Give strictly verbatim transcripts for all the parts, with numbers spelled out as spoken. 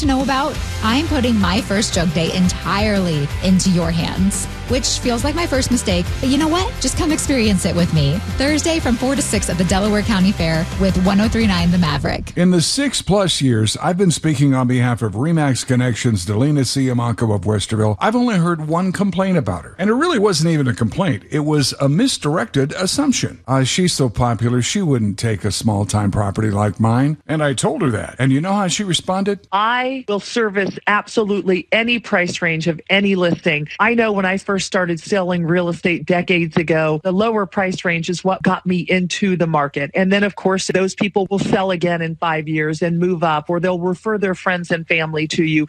to know about? I'm putting my first joke day entirely into your hands, which feels like my first mistake. But you know what? Just come experience it with me. Thursday from four to six at the Delaware County Fair with one oh three point nine The Maverick. In the six plus years I've been speaking on behalf of RE/MAX Connections, Delina Siamaco of Westerville, I've only heard one complaint about her. And it really wasn't even a complaint. It was a misdirected assumption. Uh, she's so popular, she wouldn't take a small-time property like mine. And I told her that. And you know how she responded? I will service absolutely any price range of any listing. I know when I first started selling real estate decades ago, the lower price range is what got me into the market. And then, of course, those people will sell again in five years and move up, or they'll refer their friends and family to you.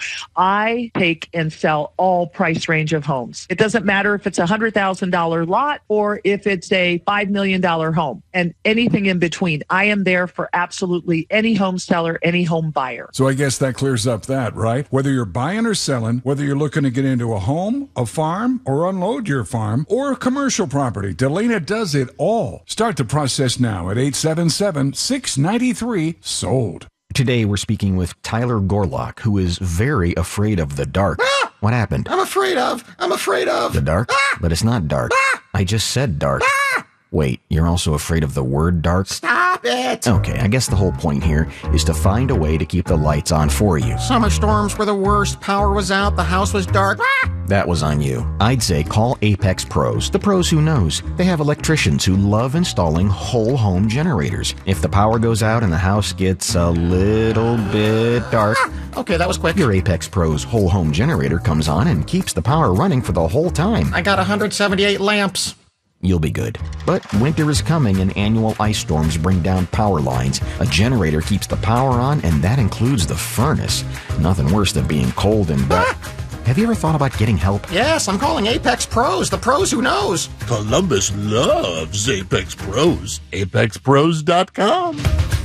I take and sell all price range of homes. It doesn't matter if it's a one hundred thousand dollars lot or if it's a five million dollars home and anything in between. I am there for absolutely any home seller, any home buyer. So I guess that clears up that, right? Whether you're buying or selling, whether you're looking to get into a home, a farm, or unload your farm, or a commercial property, Delina does it all. Start the process now at eight seven seven, six nine three, sold. Today we're speaking with Tyler Gorlock, who is very afraid of the dark. Ah! What happened? I'm afraid of. I'm afraid of. The dark? Ah! But it's not dark. Ah! I just said dark. Ah! Wait, you're also afraid of the word dark? Stop it! Okay, I guess the whole point here is to find a way to keep the lights on for you. Summer storms were the worst. Power was out. The house was dark. Ah! That was on you. I'd say call Apex Pros, the pros who knows. They have electricians who love installing whole home generators. If the power goes out and the house gets a little bit dark, Ah! Okay, that was quick. your Apex Pros whole home generator comes on and keeps the power running for the whole time. I got one hundred seventy-eight lamps. You'll be good. But winter is coming and annual ice storms bring down power lines. A generator keeps the power on, and that includes the furnace. Nothing worse than being cold and wet. Have you ever thought about getting help? Yes, I'm calling Apex Pros, the pros who knows. Columbus loves Apex Pros. apex pros dot com.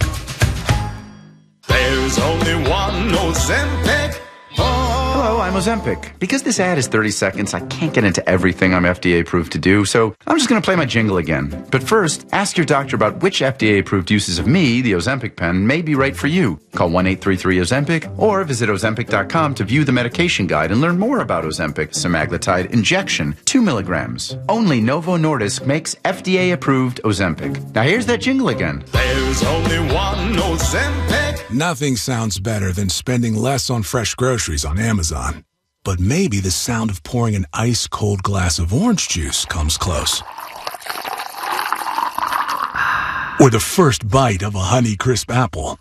There's only one Ozempic. Hello, I'm Ozempic. Because this ad is thirty seconds, I can't get into everything I'm F D A approved to do, so I'm just going to play my jingle again. But first, ask your doctor about which F D A approved uses of me, the Ozempic pen, may be right for you. Call one eight three three Ozempic or visit ozempic dot com to view the medication guide and learn more about Ozempic semaglutide injection, two milligrams. Only Novo Nordisk makes F D A approved Ozempic. Now here's that jingle again. There's only one Ozempic. Nothing sounds better than spending less on fresh groceries on Amazon. But maybe the sound of pouring an ice-cold glass of orange juice comes close. Or the first bite of a Honeycrisp apple.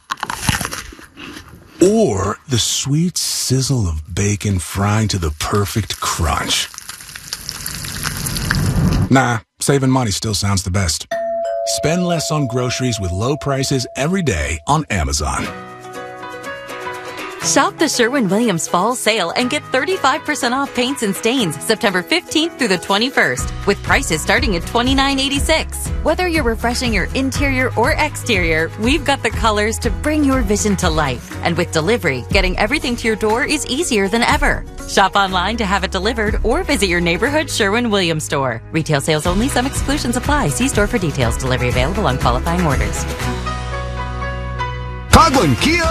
Or the sweet sizzle of bacon frying to the perfect crunch. Nah, saving money still sounds the best. Spend less on groceries with low prices every day on Amazon. Shop the Sherwin-Williams Fall Sale and get thirty-five percent off paints and stains September fifteenth through the twenty-first, with prices starting at twenty-nine eighty-six. Whether you're refreshing your interior or exterior, we've got the colors to bring your vision to life. And with delivery, getting everything to your door is easier than ever. Shop online to have it delivered or visit your neighborhood Sherwin-Williams store. Retail sales only. Some exclusions apply. See store for details. Delivery available on qualifying orders. Coghlan Kia